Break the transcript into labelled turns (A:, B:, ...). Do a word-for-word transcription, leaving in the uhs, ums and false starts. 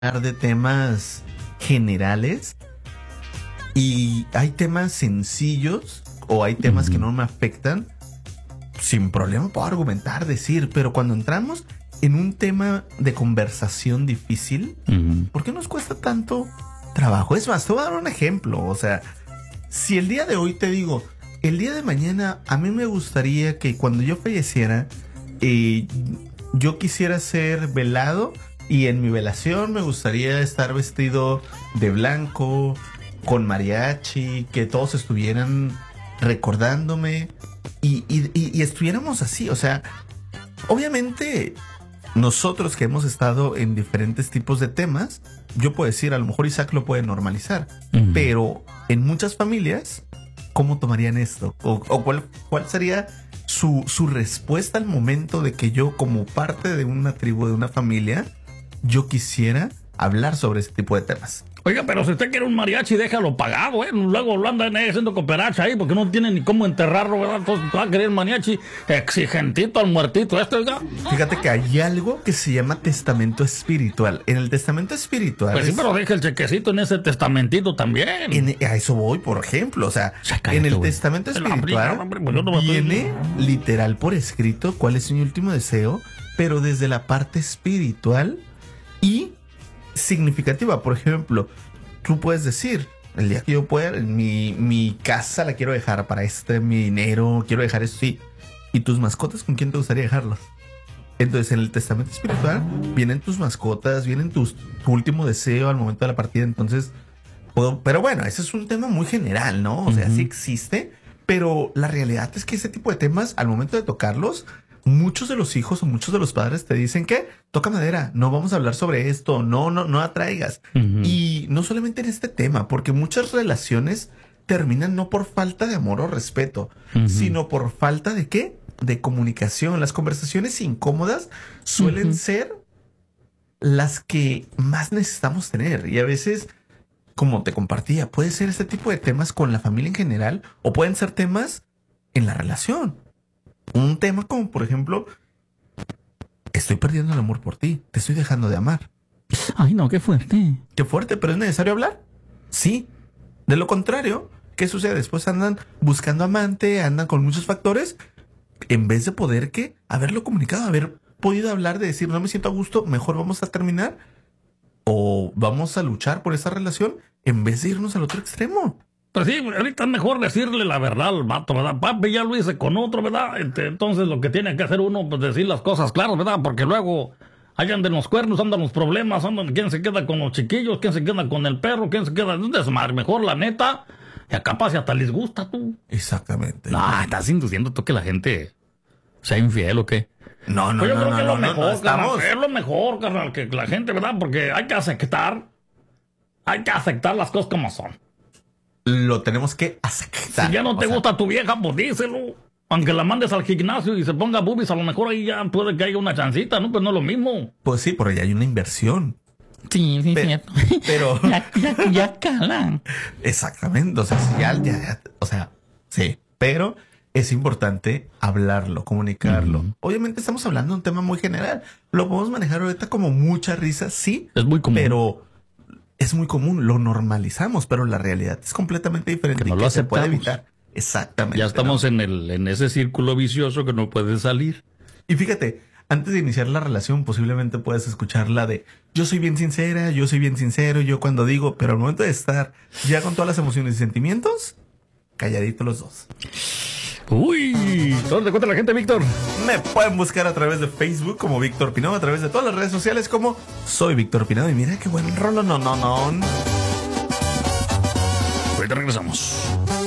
A: de temas generales y hay temas sencillos o hay temas uh-huh. que no me afectan, sin problema puedo argumentar, decir, pero cuando entramos en un tema de conversación difícil, uh-huh. ¿por qué nos cuesta tanto trabajo? Es más, te voy a dar un ejemplo. O sea, si el día de hoy te digo, el día de mañana a mí me gustaría que cuando yo falleciera, eh, yo quisiera ser velado y en mi velación me gustaría estar vestido de blanco, con mariachi, que todos estuvieran recordándome y, y, y, y estuviéramos así. O sea, obviamente nosotros que hemos estado en diferentes tipos de temas, yo puedo decir, a lo mejor Isaac lo puede normalizar, uh-huh. pero en muchas familias, ¿cómo tomarían esto? ¿O, o cuál, cuál sería su, su respuesta al momento de que yo, como parte de una tribu, de una familia, yo quisiera hablar sobre ese tipo de temas?
B: Oiga, pero si usted quiere un mariachi, déjalo pagado, ¿eh? Luego lo andan haciendo cooperacha ahí porque no tiene ni cómo enterrarlo, ¿verdad? Entonces va a querer mariachi exigentito al muertito este, oiga.
A: Fíjate que hay algo que se llama testamento espiritual. En el testamento espiritual...
B: Pues sí, es... pero deja el chequecito en ese testamentito también.
A: En, a eso voy, por ejemplo. O sea, Sácate, en el güey. testamento espiritual hombre, pues no viene literal por escrito cuál es mi último deseo, pero desde la parte espiritual y significativa. Por ejemplo, tú puedes decir, el día que yo pueda, mi, mi casa la quiero dejar para este, mi dinero, quiero dejar esto, sí. ¿Y tus mascotas con quién te gustaría dejarlas? Entonces, en el testamento espiritual vienen tus mascotas, vienen tus, tu último deseo al momento de la partida. Entonces, puedo, pero bueno, ese es un tema muy general, ¿no? O sea, uh-huh. sí existe, pero la realidad es que ese tipo de temas, al momento de tocarlos, muchos de los hijos o muchos de los padres te dicen que toca madera, no vamos a hablar sobre esto, no, no, no atraigas. Uh-huh. Y no solamente en este tema, porque muchas relaciones terminan no por falta de amor o respeto, uh-huh. sino por falta de ¿qué? De comunicación. Las conversaciones incómodas suelen uh-huh. ser las que más necesitamos tener. Y a veces, como te compartía, puede ser este tipo de temas con la familia en general o pueden ser temas en la relación. Un tema como, por ejemplo, estoy perdiendo el amor por ti, te estoy dejando de amar.
B: Ay, no, qué fuerte.
A: Qué fuerte, pero ¿es necesario hablar? Sí. De lo contrario, ¿qué sucede? Después andan buscando amante, andan con muchos factores, en vez de poder, ¿qué? Haberlo comunicado, haber podido hablar de decir, no me siento a gusto, mejor vamos a terminar o vamos a luchar por esa relación, en vez de irnos al otro extremo.
B: Pues sí, ahorita es mejor decirle la verdad al vato, ¿verdad? Papi ya lo hice con otro, ¿verdad? Entonces lo que tiene que hacer uno, pues decir las cosas claras, ¿verdad? Porque luego ahí andan los cuernos, andan los problemas, andan quién se queda con los chiquillos, quién se queda con el perro, quién se queda... Es desmar, mejor la neta, y capaz hasta les gusta tú.
A: Exactamente.
B: No, estás induciendo tú que la gente sea infiel o qué.
A: No, no,
B: pues yo
A: no,
B: creo
A: no,
B: que
A: no,
B: es lo
A: no,
B: mejor,
A: no, estamos...
B: carnal, es lo mejor, carnal, que la gente, ¿verdad? Porque hay que aceptar, hay que aceptar las cosas como son.
A: Lo tenemos que aceptar.
B: Si ya no te gusta sea... tu vieja, pues díselo. Aunque la mandes al gimnasio y se ponga boobies, a lo mejor ahí ya puede que haya una chancita, ¿no? Pues no es lo mismo.
A: Pues sí, pero ya hay una inversión.
B: Sí, sí,
A: Pe-
B: cierto.
A: Pero...
B: ya, ya, ya calan.
A: Exactamente. O sea, ya, ya, ya, o sea, sí. Pero es importante hablarlo, comunicarlo. Uh-huh. Obviamente estamos hablando de un tema muy general. Lo podemos manejar ahorita como mucha risa, sí.
B: Es muy común.
A: Pero... es muy común, lo normalizamos, pero la realidad es completamente diferente.
B: Que no
A: y
B: lo
A: que
B: aceptamos.
A: Se puede evitar. Exactamente.
B: Ya estamos
A: ¿no?
B: en el en ese círculo vicioso que no puede salir.
A: Y fíjate, antes de iniciar la relación, posiblemente puedes escuchar la de yo soy bien sincera, yo soy bien sincero, yo cuando digo, pero al momento de estar ya con todas las emociones y sentimientos, calladito los dos.
B: Uy, ¿dónde encuentra la gente, Víctor?
A: Me pueden buscar a través de Facebook como Víctor Pinado, a través de todas las redes sociales como Soy Víctor Pinado. Y mira qué buen rolo, no, no, no.
B: Ahorita regresamos.